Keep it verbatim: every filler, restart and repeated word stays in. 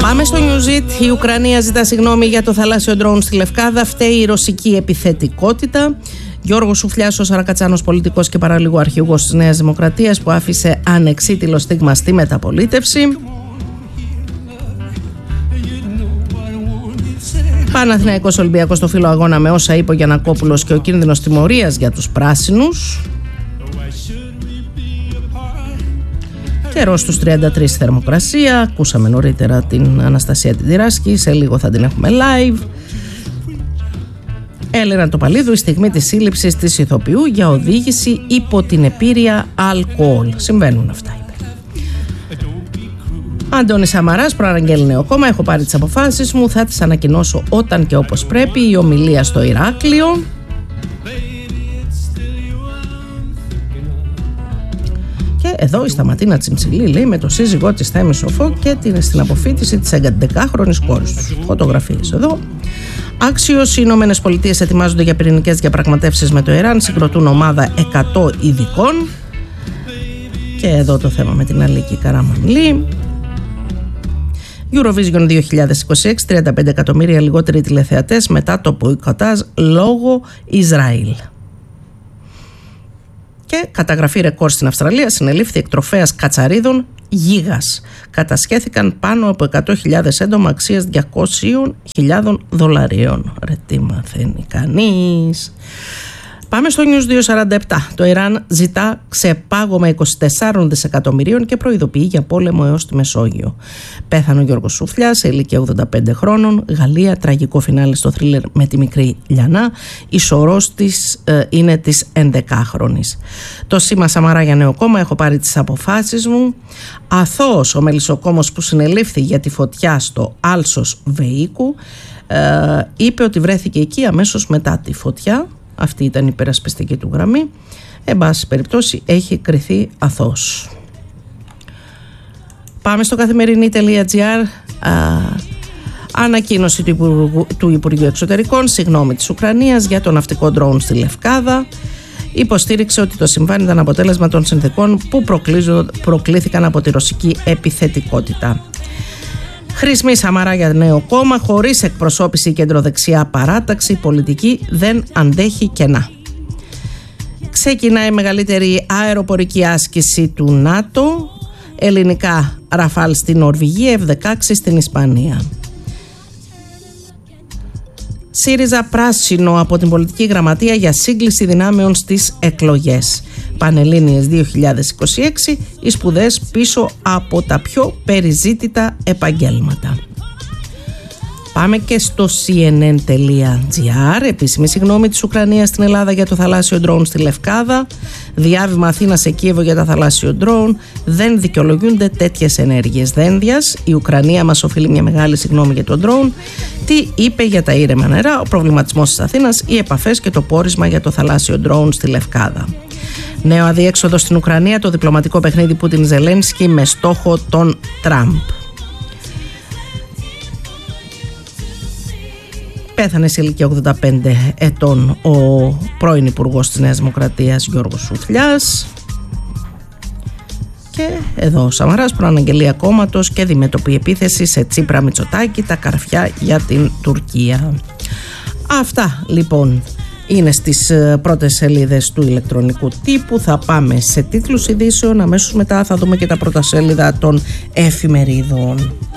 Πάμε στο Newsit. Η Ουκρανία ζητά συγγνώμη για το θαλάσσιο ντρόουν στη Λευκάδα. Φταίει η ρωσική επιθετικότητα. Γιώργος Σουφλιάς, ο Σαρακατσάνος πολιτικός και παραλίγο αρχηγός της Νέας Δημοκρατίας, που άφησε ανεξίτηλο στίγμα στη μεταπολίτευση. Παναθηναϊκός Ολυμπιακός στο φύλλο αγώνα με όσα είπε ο Γιαννακόπουλος και ο κίνδυνος τιμωρίας για τους πράσινους. Καιρός στους τριάντα τρία θερμοκρασία. Ακούσαμε νωρίτερα την Αναστασία την Τυράσκη. Σε λίγο θα την έχουμε live. Έλενα Τοπαλίδου, η στιγμή της σύλληψης της ηθοποιού για οδήγηση υπό την επήρεια αλκοόλ. Συμβαίνουν αυτά, είπε. Αντώνης Σαμαράς, προαναγγέλει νέο κόμμα. Έχω πάρει τις αποφάσεις μου. Θα τις ανακοινώσω όταν και όπως πρέπει. Η ομιλία στο Ηράκλειο. Και εδώ η Σταματίνα Τσιμψιλή λέει με το σύζυγό της Θέμη Σοφό και την, στην αποφοίτηση της έντεκαχρονης κόρης τους. Φωτογραφίες εδώ. Άξιος, οι Ηνωμένες Πολιτείες ετοιμάζονται για πυρηνικές διαπραγματεύσεις με το Ιράν. Συγκροτούν ομάδα εκατό ειδικών. Και εδώ το θέμα με την Αλίκη Καραμανλή. Eurovision δύο χιλιάδες είκοσι έξι, τριάντα πέντε εκατομμύρια λιγότεροι τηλεθεατές μετά το μποϊκοτάζ λόγω Ισραήλ. Και καταγραφή ρεκόρ στην Αυστραλία, συνελήφθη εκτροφέας κατσαρίδων γίγας. Κατασχέθηκαν πάνω από εκατό χιλιάδες έντομα αξίας διακόσιες χιλιάδες δολαρίων. Ρε τι μαθαίνει κανείς. Πάμε στο News διακόσια σαράντα επτά. Το Ιράν ζητά ξεπάγωμα είκοσι τέσσερα δισεκατομμυρίων και προειδοποιεί για πόλεμο έως τη Μεσόγειο. Πέθανε ο Γιώργος Σουφλιάς σε ηλικία ογδόντα πέντε χρόνων. Γαλλία, τραγικό φινάλε στο θρίλερ με τη μικρή Λιανά. Η σωρός της ε, είναι της ενδεκάχρονης. Το σήμα Σαμαρά για νέο κόμμα. Έχω πάρει τις αποφάσεις μου. Αθώος ο μελισσοκόμος που συνελήφθη για τη φωτιά στο Άλσος Βεΐκου ε, είπε ότι βρέθηκε εκεί αμέσως μετά τη φωτιά. Αυτή ήταν η υπερασπιστική του γραμμή. Εν πάση περιπτώσει έχει κριθεί αθώος. Πάμε στο καθημερινή.gr. Ανακοίνωση του Υπουργού, του Υπουργείου Εξωτερικών, συγγνώμη της Ουκρανίας για το ναυτικό ντρόουν στη Λευκάδα. Υποστήριξε ότι το συμβάν ήταν αποτέλεσμα των συνθηκών που προκλήθηκαν από τη ρωσική επιθετικότητα. Χρησμή Σαμαρά για νέο κόμμα, χωρίς εκπροσώπηση κεντροδεξιά παράταξη, η πολιτική δεν αντέχει κενά. Ξεκινάει η μεγαλύτερη αεροπορική άσκηση του ΝΑΤΟ, ελληνικά Ραφάλ στην Νορβηγία, εφ δεκαέξι στην Ισπανία. ΣΥΡΙΖΑ πράσινο από την πολιτική γραμματεία για σύγκληση δυνάμεων στις εκλογές. Πανελλήνιες δύο χιλιάδες είκοσι έξι, οι σπουδές πίσω από τα πιο περιζήτητα επαγγέλματα. Πάμε και στο σι εν εν τελεία τζι άρ. Επίσημη συγγνώμη της Ουκρανίας στην Ελλάδα για το θαλάσσιο ντρόουν στη Λευκάδα. Διάβημα Αθήνα σε Κίεβο για τα θαλάσσιο ντρόουν. Δεν δικαιολογούνται τέτοιες ενέργειες δένδιας. Η Ουκρανία μας οφείλει μια μεγάλη συγγνώμη για το ντρόουν. Τι είπε για τα ήρεμα νερά, ο προβληματισμός της Αθήνας, οι επαφές και το πόρισμα για το θαλάσσιο ντρόουν στη Λευκάδα. Νέο αδιέξοδο στην Ουκρανία, το διπλωματικό παιχνίδι Πούτιν-Ζελένσκι με στόχο τον Τραμπ. Πέθανε σε ηλικία ογδόντα πέντε ετών ο πρώην Υπουργός της Νέας Δημοκρατίας Γιώργος Σουφλιάς. Και εδώ ο Σαμαράς, προαναγγελία κόμματος και αντιμετωπή επίθεση σε Τσίπρα Μητσοτάκη, τα καρφιά για την Τουρκία. Αυτά λοιπόν είναι στις πρώτες σελίδες του ηλεκτρονικού τύπου. Θα πάμε σε τίτλους ειδήσεων. Αμέσως μετά θα δούμε και τα πρώτα σέλιδα των εφημερίδων.